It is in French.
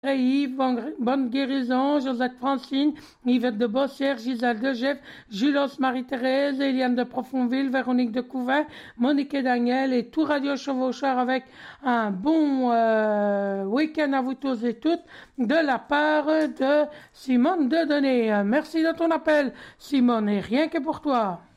Yves, bonne guérison, Josette Francine, Yvette de Bossière, Gisèle de Jeff, Julos Marie-Thérèse, Eliane de Profonville, Véronique de Couvin, Monique et Daniel et tout Radio Chevaucheur avec un bon week-end à vous tous et toutes de la part de Simone Dedonné. Merci de ton appel, Simone, et rien que pour toi.